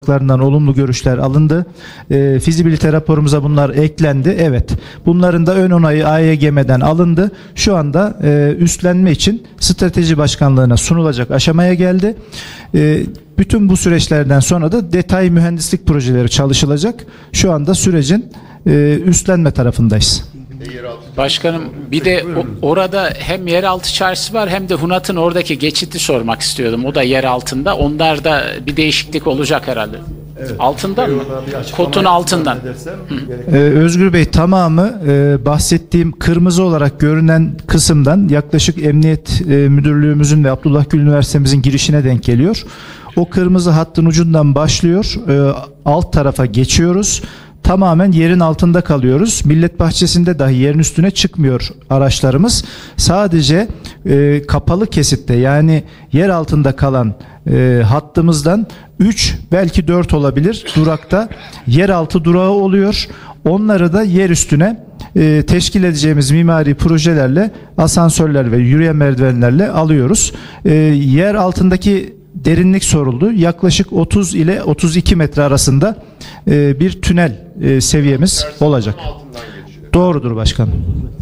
olumlu görüşler alındı. Fizibilite raporumuza bunlar eklendi. Evet. Bunların da ön onayı AYGM'den alındı. Şu anda üstlenme için strateji başkanlığına sunulacak aşamaya geldi. Bütün bu süreçlerden sonra da detay mühendislik projeleri çalışılacak. Şu anda sürecin üstlenme tarafındayız. Başkanım, bir de orada hem yeraltı çarşısı var hem de Hunat'ın oradaki geçiti sormak istiyordum. O da yer altında. Onlarda bir değişiklik olacak herhalde. Evet. Altından mı? Kotun altından. Özgür Bey, tamamı bahsettiğim kırmızı olarak görünen kısımdan yaklaşık Emniyet Müdürlüğümüzün ve Abdullah Gül Üniversitemizin girişine denk geliyor. O kırmızı hattın ucundan başlıyor. Alt tarafa geçiyoruz. Tamamen yerin altında kalıyoruz. Millet Bahçesi'nde dahi yerin üstüne çıkmıyor araçlarımız. Sadece kapalı kesitte, yani yer altında kalan hattımızdan 3 belki 4 olabilir durakta yeraltı durağı oluyor. Onları da yer üstüne teşkil edeceğimiz mimari projelerle, asansörler ve yürüyen merdivenlerle alıyoruz. Yer altındaki derinlik soruldu. Yaklaşık 30 ile 32 metre arasında bir tünel seviyemiz olacak. Doğrudur başkanım.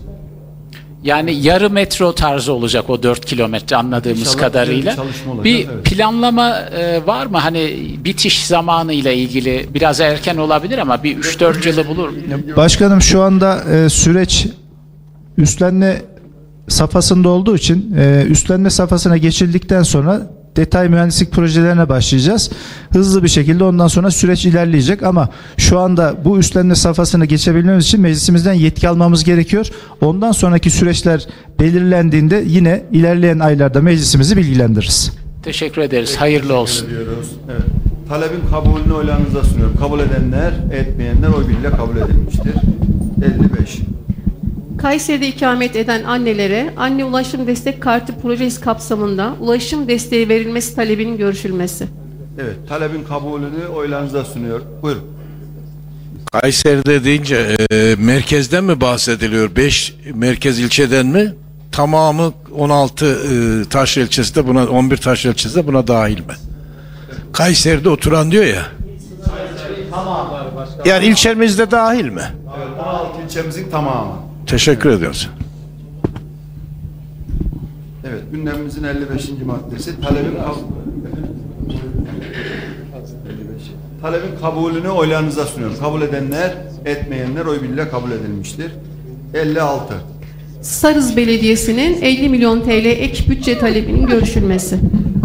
Yani yarı metro tarzı olacak o 4 kilometre anladığımız İnşallah kadarıyla. Bir evet. Planlama var mı? Hani bitiş zamanı ile ilgili biraz erken olabilir ama bir 3-4 yılı bulur mu? Başkanım, şu anda süreç üstlenme safhasında olduğu için üstlenme safhasına geçildikten sonra detay mühendislik projelerine başlayacağız. Hızlı bir şekilde ondan sonra süreç ilerleyecek ama şu anda bu üstlenme safhasını geçebilmemiz için meclisimizden yetki almamız gerekiyor. Ondan sonraki süreçler belirlendiğinde yine ilerleyen aylarda meclisimizi bilgilendiririz. Teşekkür ederiz. Hayırlı olsun. Evet. Talebin kabulünü oylarınıza sunuyorum. Kabul edenler, etmeyenler oy birliğiyle kabul edilmiştir. 55. Kayseri'de ikamet eden annelere anne ulaşım destek kartı projesi kapsamında ulaşım desteği verilmesi talebinin görüşülmesi. Evet, talebin kabulünü oylarınıza sunuyor. Buyurun. Kayseri'de deyince merkezden mi bahsediliyor? 5 merkez ilçeden mi? Tamamı 16 taşra ilçesi de buna, 11 taşra ilçesi de buna dahil mi? Kayseri'de oturan diyor ya. Yani ilçemizde dahil mi? Evet, 16 ilçemizin tamamı. Teşekkür ediyoruz. Evet, gündemimizin 55. maddesi talebin kabulünü oylarınıza sunuyorum. Kabul edenler, etmeyenler oy birliğiyle kabul edilmiştir. 56. Sarız Belediyesi'nin 50 milyon TL ek bütçe talebinin görüşülmesi.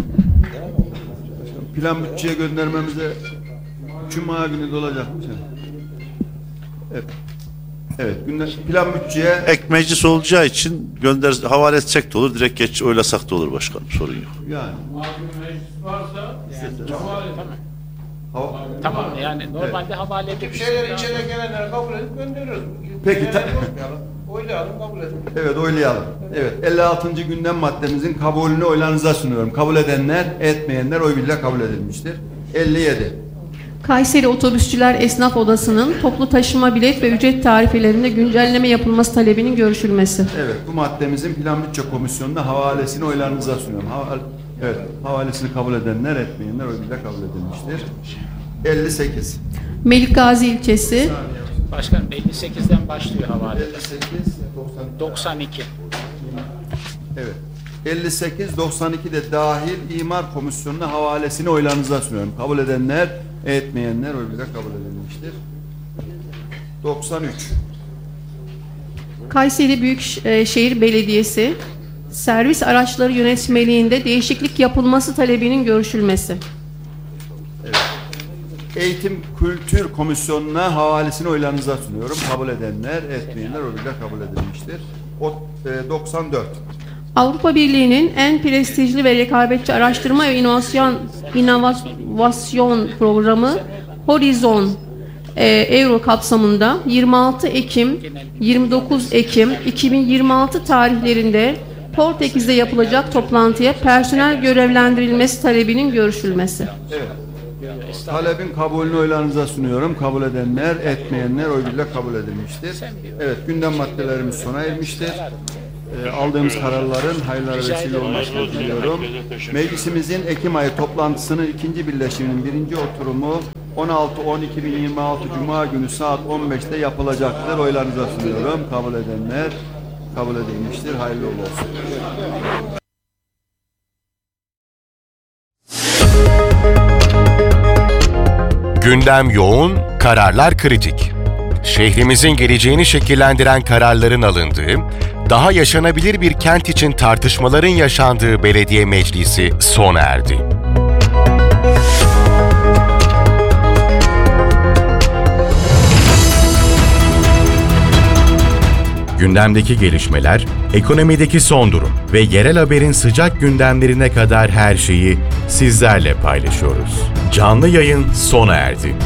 Plan bütçeye göndermemize Cuma günü de olacak mı? Evet. Evet, plan bütçeye ek meclis olacağı için havale etsek de olur, direkt geç oylasak da olur başkanım, sorun yok. Yani. Meclis varsa Tamam, yani normalde evet. Havale edip şeyler içeri gelenleri kabul edip gönderiyoruz. Peki. Oylayalım, kabul edelim. Evet, oylayalım. Evet, 56. gündem maddemizin kabulünü oylarınıza sunuyorum. Kabul edenler, etmeyenler oy birliğiyle kabul edilmiştir. 57. Kayseri Otobüsçüler Esnaf Odası'nın toplu taşıma bilet ve ücret tarifelerinde güncelleme yapılması talebinin görüşülmesi. Evet, bu maddemizin Plan Bütçe Komisyonu'na havalesini oylarınıza sunuyorum. Evet, havalesini kabul edenler, etmeyenler oy birliğiyle kabul edilmiştir. 58. Melikgazi ilçesi. Başkanım, 58'den başlıyor havale. 58, 92. Evet. 58, 92 de dahil İmar Komisyonu'na havalesini oylarınıza sunuyorum. Kabul edenler, etmeyenler oy birliğiyle kabul edilmiştir. 93. Kayseri Büyükşehir Belediyesi servis araçları yönetmeliğinde değişiklik yapılması talebinin görüşülmesi. Evet. Eğitim Kültür Komisyonu'na havalesini oylarınıza sunuyorum. Kabul edenler, etmeyenler oy birliğiyle kabul edilmiştir. 94. Avrupa Birliği'nin en prestijli ve rekabetçi araştırma ve inovasyon programı Horizon Euro kapsamında 26 Ekim 29 Ekim 2026 tarihlerinde Portekiz'de yapılacak toplantıya personel görevlendirilmesi talebinin görüşülmesi. Evet. Talebin kabulünü oylarınıza sunuyorum. Kabul edenler, etmeyenler oy birliğiyle kabul edilmiştir. Evet, gündem maddelerimiz sona ermiştir. aldığımız kararların hayırlara vesile olmasını diliyorum. Meclisimizin Ekim ayı toplantısının ikinci birleşiminin birinci oturumu 16-10-2026 Cuma günü saat 15'te yapılacaktır. Oylarınıza sunuyorum. Kabul edenler kabul edilmiştir. Hayırlı uğurlu olsun. Gündem yoğun, kararlar kritik. Şehrimizin geleceğini şekillendiren kararların alındığı, daha yaşanabilir bir kent için tartışmaların yaşandığı belediye meclisi sona erdi. Gündemdeki gelişmeler, ekonomideki son durum ve yerel haberin sıcak gündemlerine kadar her şeyi sizlerle paylaşıyoruz. Canlı yayın sona erdi.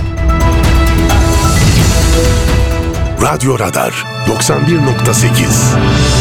Radyo Radar 91.8